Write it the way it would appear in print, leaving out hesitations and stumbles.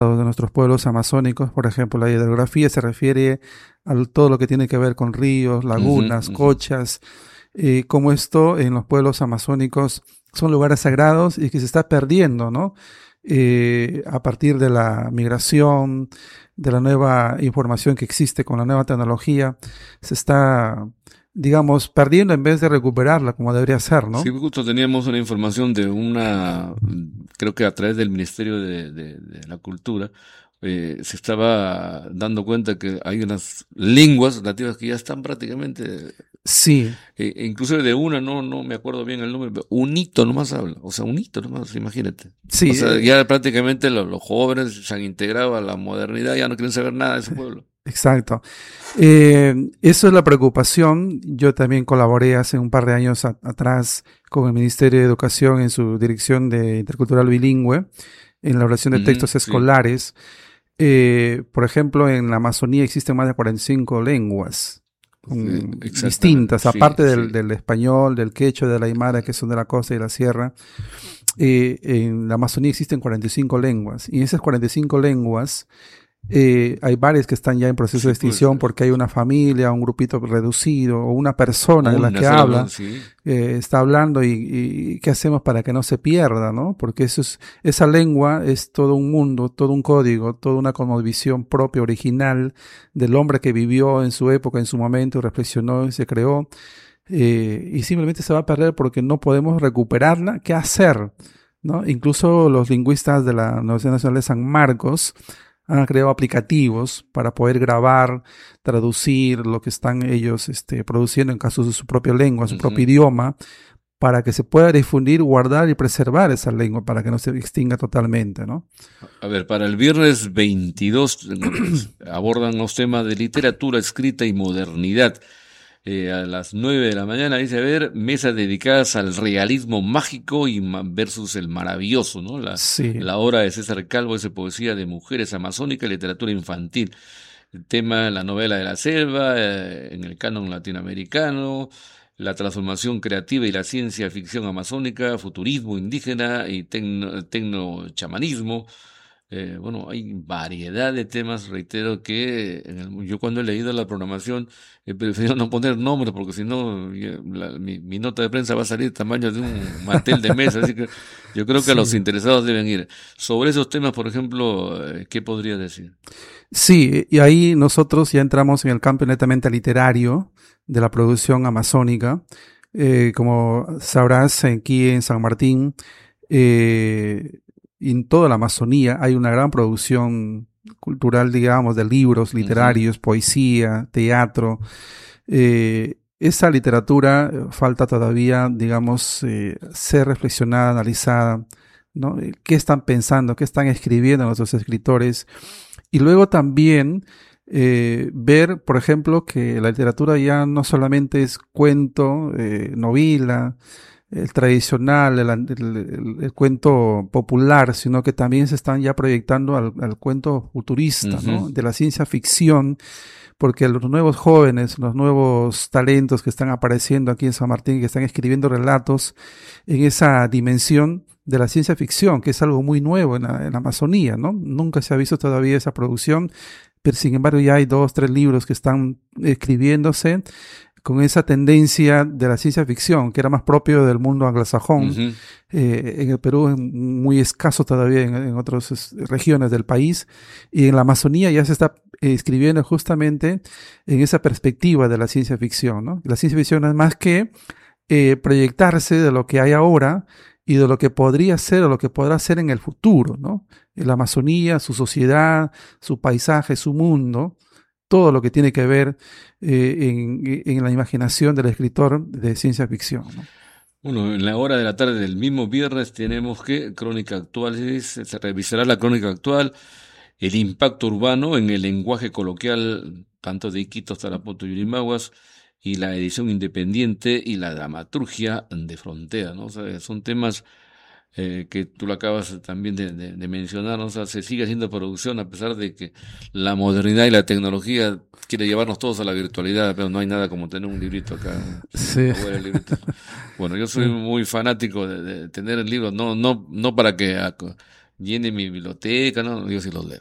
de nuestros pueblos amazónicos. Por ejemplo, la hidrografía se refiere a todo lo que tiene que ver con ríos, Ujú, lagunas, ujú. cochas, como esto en los pueblos amazónicos son lugares sagrados y que se está perdiendo, ¿no? A partir de la migración, de la nueva información que existe con la nueva tecnología, se está, digamos, perdiendo en vez de recuperarla como debería ser, Sí, ¿no? justo teníamos una información de creo que a través del Ministerio de la Cultura, se estaba dando cuenta que hay unas lenguas nativas que ya están prácticamente, Sí, inclusive de una, no me acuerdo bien el nombre, pero un hito nomás habla, o sea, un hito nomás, imagínate. O sí, sea, ya prácticamente los jóvenes se han integrado a la modernidad, ya no quieren saber nada de su pueblo. exacto. Eso es la preocupación. Yo también colaboré hace un par de años atrás con el Ministerio de Educación en su dirección de intercultural bilingüe, en la elaboración de Ujú, textos sí, escolares. Por ejemplo, en la Amazonía existen más de 45 lenguas exactamente, distintas, sí, aparte sí. del español, del quechua, del aymara, que son de la costa y la sierra. En la Amazonía existen 45 lenguas, y esas 45 lenguas hay varias que están ya en proceso de Sí, pues, extinción porque hay una familia, un grupito reducido o una persona de la una que sola persona, habla, sí. está hablando y qué hacemos para que no se pierda, ¿no? Porque esa lengua es todo un mundo, todo un código, toda una cosmovisión propia, original del hombre que vivió en su época, en su momento, reflexionó y se creó, y simplemente se va a perder porque no podemos recuperarla. ¿Qué hacer? ¿No? Incluso los lingüistas de la Universidad Nacional de San Marcos han creado aplicativos para poder grabar, traducir lo que están ellos produciendo en casos de su propia lengua, su propio Ujú. idioma, para que se pueda difundir, guardar y preservar esa lengua para que no se extinga totalmente, ¿no? A ver, para el viernes 22 abordan los temas de literatura escrita y modernidad. A las 9 de la mañana dice, a ver, mesas dedicadas al realismo mágico y versus el maravilloso, ¿no? Sí. La obra de César Calvo es de poesía de mujeres amazónicas y literatura infantil. El tema, la novela de la selva, en el canon latinoamericano, la transformación creativa y la ciencia ficción amazónica, futurismo indígena y tecno-chamanismo. Bueno, hay variedad de temas, reitero que yo cuando he leído la programación he preferido no poner nombres porque si no mi nota de prensa va a salir tamaño de un mantel de mesa, así que yo creo que los Sí. interesados deben ir. Sobre esos temas, por ejemplo, ¿qué podría decir? Sí, y ahí nosotros ya entramos en el campo netamente literario de la producción amazónica. Como sabrás, aquí en San Martín y en toda la Amazonía hay una gran producción cultural, digamos, de libros Ujú, literarios, poesía, teatro. Esa literatura falta todavía, digamos, ser reflexionada, analizada, ¿no? ¿Qué están pensando? ¿Qué están escribiendo nuestros escritores? Y luego también ver, por ejemplo, que la literatura ya no solamente es cuento, novela, el tradicional, el cuento popular, sino que también se están ya proyectando al cuento futurista, ujú. ¿no? De la ciencia ficción, porque los nuevos jóvenes, los nuevos talentos que están apareciendo aquí en San Martín, que están escribiendo relatos en esa dimensión de la ciencia ficción, que es algo muy nuevo en la Amazonía, ¿no? Nunca se ha visto todavía esa producción, pero sin embargo ya hay 2, 3 libros que están escribiéndose con esa tendencia de la ciencia ficción, que era más propio del mundo anglosajón. Ujú. En el Perú es muy escaso todavía en otras regiones del país, y en la Amazonía ya se está escribiendo justamente en esa perspectiva de la ciencia ficción, ¿no? La ciencia ficción no es más que proyectarse de lo que hay ahora y de lo que podría ser o lo que podrá ser en el futuro, ¿no? En la Amazonía, su sociedad, su paisaje, su mundo, todo lo que tiene que ver en la imaginación del escritor de ciencia ficción, ¿no? Bueno, en la hora de la tarde del mismo viernes tenemos que Crónica Actual, se revisará la crónica actual, el impacto urbano en el lenguaje coloquial, tanto de Iquitos, Tarapoto y Yurimaguas, y la edición independiente y la dramaturgia de frontera, ¿no? O sea, son temas que tú lo acabas también de mencionar, ¿no? O sea, se sigue haciendo producción a pesar de que la modernidad y la tecnología quiere llevarnos todos a la virtualidad, pero no hay nada como tener un librito acá, Sí. abuela el librito. Bueno, yo soy muy fanático de tener el libro, no para que llene mi biblioteca, ¿no? Yo sí los leo.